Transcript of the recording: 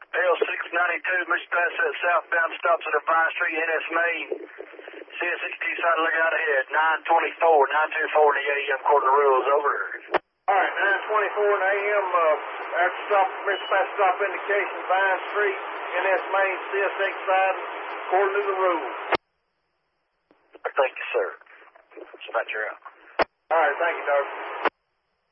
L692, Mission Pass southbound, stops at Vine Street, NS Main. CS62 side, look out ahead. 924 in the AM, according to rules, over. All right, 924 in the AM, after stop, Mission Pass stop indication, Vine Street, NS Main, CS6 side, according to the rules. Thank you, sir. So that's your out. All right, thank you, Doug.